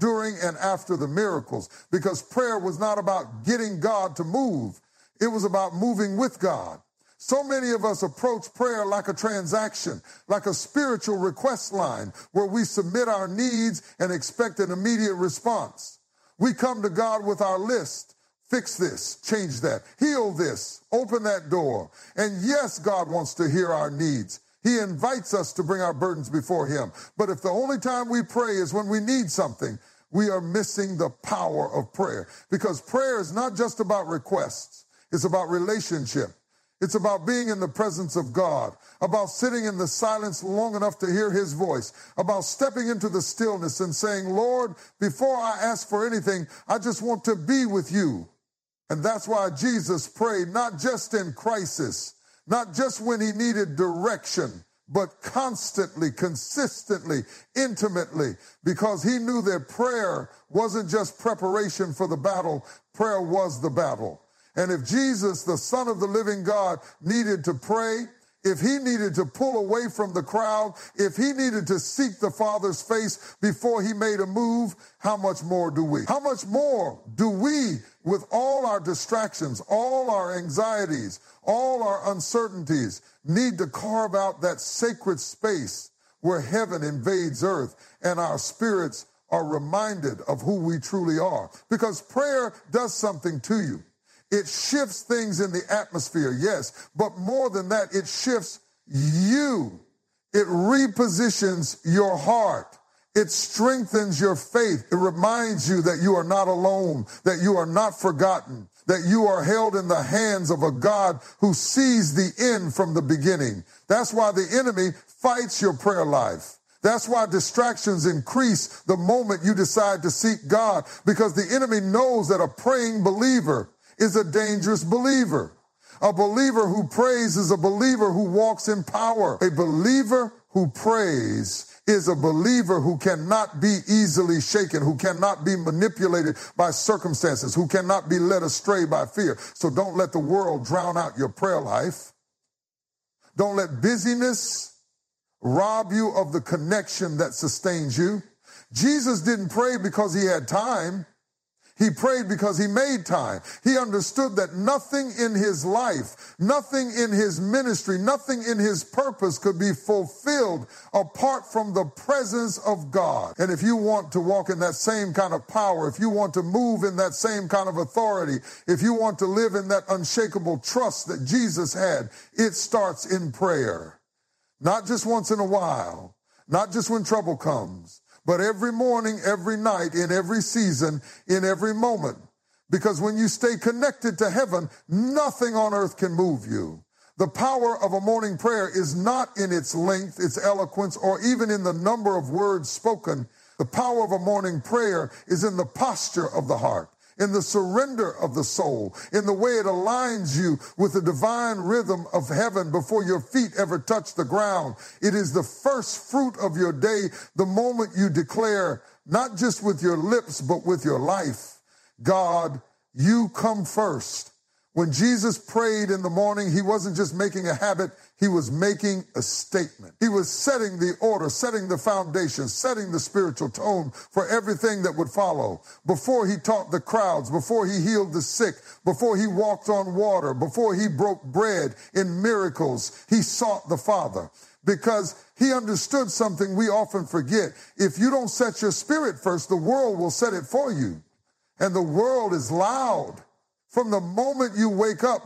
during and after the miracles, because prayer was not about getting God to move. It was about moving with God. So many of us approach prayer like a transaction, like a spiritual request line where we submit our needs and expect an immediate response. We come to God with our list. Fix this, change that, heal this, open that door. And yes, God wants to hear our needs. He invites us to bring our burdens before him. But if the only time we pray is when we need something, we are missing the power of prayer. Because prayer is not just about requests. It's about relationship. It's about being in the presence of God, about sitting in the silence long enough to hear his voice, about stepping into the stillness and saying, Lord, before I ask for anything, I just want to be with you. And that's why Jesus prayed, not just in crisis, not just when he needed direction, but constantly, consistently, intimately, because he knew that prayer wasn't just preparation for the battle, prayer was the battle. And if Jesus, the Son of the living God, needed to pray, if he needed to pull away from the crowd, if he needed to seek the Father's face before he made a move, how much more do we? How much more do we, with all our distractions, all our anxieties, all our uncertainties, need to carve out that sacred space where heaven invades earth and our spirits are reminded of who we truly are? Because prayer does something to you. It shifts things in the atmosphere, yes, but more than that, it shifts you. It repositions your heart. It strengthens your faith. It reminds you that you are not alone, that you are not forgotten, that you are held in the hands of a God who sees the end from the beginning. That's why the enemy fights your prayer life. That's why distractions increase the moment you decide to seek God, because the enemy knows that a praying believer is a dangerous believer. A believer who prays is a believer who walks in power. A believer who prays is a believer who cannot be easily shaken, who cannot be manipulated by circumstances, who cannot be led astray by fear. So don't let the world drown out your prayer life. Don't let busyness rob you of the connection that sustains you. Jesus didn't pray because he had time. He prayed because he made time. He understood that nothing in his life, nothing in his ministry, nothing in his purpose could be fulfilled apart from the presence of God. And if you want to walk in that same kind of power, if you want to move in that same kind of authority, if you want to live in that unshakable trust that Jesus had, it starts in prayer. Not just once in a while, not just when trouble comes, but every morning, every night, in every season, in every moment. Because when you stay connected to heaven, nothing on earth can move you. The power of a morning prayer is not in its length, its eloquence, or even in the number of words spoken. The power of a morning prayer is in the posture of the heart, in the surrender of the soul, in the way it aligns you with the divine rhythm of heaven before your feet ever touch the ground. It is the first fruit of your day, the moment you declare, not just with your lips, but with your life, God, you come first. When Jesus prayed in the morning, he wasn't just making a habit, he was making a statement. He was setting the order, setting the foundation, setting the spiritual tone for everything that would follow. Before he taught the crowds, before he healed the sick, before he walked on water, before he broke bread in miracles, he sought the Father. Because he understood something we often forget. If you don't set your spirit first, the world will set it for you. And the world is loud. From the moment you wake up,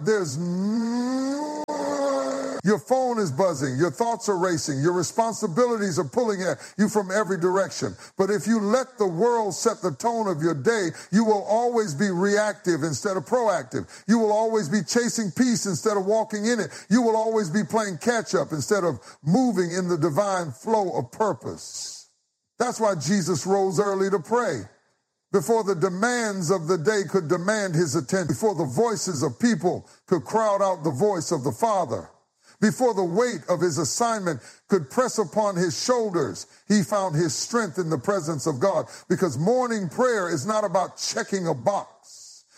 your phone is buzzing, your thoughts are racing, your responsibilities are pulling at you from every direction. But if you let the world set the tone of your day, you will always be reactive instead of proactive. You will always be chasing peace instead of walking in it. You will always be playing catch up instead of moving in the divine flow of purpose. That's why Jesus rose early to pray. Before the demands of the day could demand his attention, before the voices of people could crowd out the voice of the Father, before the weight of his assignment could press upon his shoulders, he found his strength in the presence of God. Because morning prayer is not about checking a box.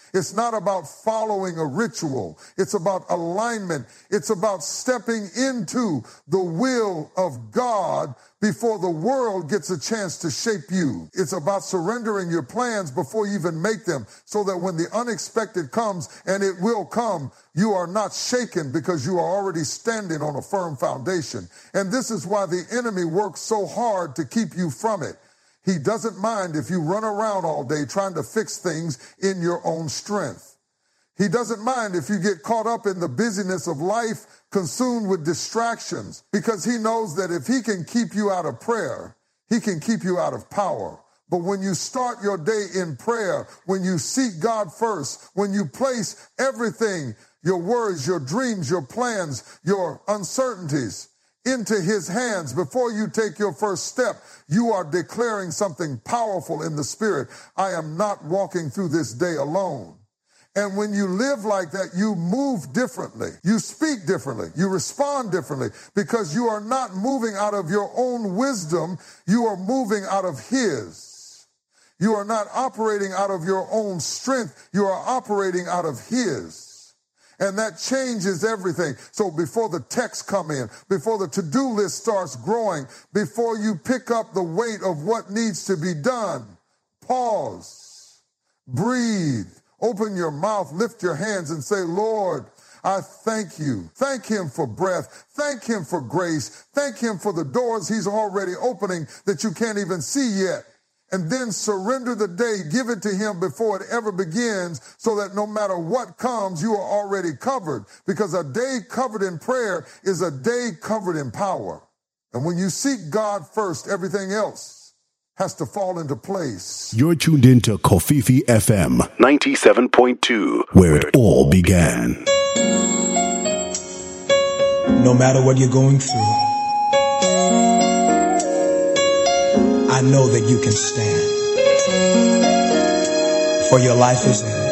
It's not about following a ritual. It's about alignment. It's about stepping into the will of God before the world gets a chance to shape you. It's about surrendering your plans before you even make them, so that when the unexpected comes, and it will come, you are not shaken because you are already standing on a firm foundation. And this is why the enemy works so hard to keep you from it. He doesn't mind if you run around all day trying to fix things in your own strength. He doesn't mind if you get caught up in the busyness of life, consumed with distractions, because he knows that if he can keep you out of prayer, he can keep you out of power. But when you start your day in prayer, when you seek God first, when you place everything, your worries, your dreams, your plans, your uncertainties, into his hands before you take your first step, you are declaring something powerful in the spirit. I am not walking through this day alone. And when you live like that, you move differently. You speak differently. You respond differently, because you are not moving out of your own wisdom. You are moving out of his. You are not operating out of your own strength. You are operating out of his. And that changes everything. So before the texts come in, before the to-do list starts growing, before you pick up the weight of what needs to be done, pause, breathe, open your mouth, lift your hands and say, Lord, I thank you. Thank him for breath. Thank him for grace. Thank him for the doors he's already opening that you can't even see yet. And then surrender the day, give it to him before it ever begins, so that no matter what comes, you are already covered. Because a day covered in prayer is a day covered in power. And when you seek God first, everything else has to fall into place. You're tuned into Kofifi FM 97.2, where it all began. No matter what you're going through, I know that you can stand, for your life is in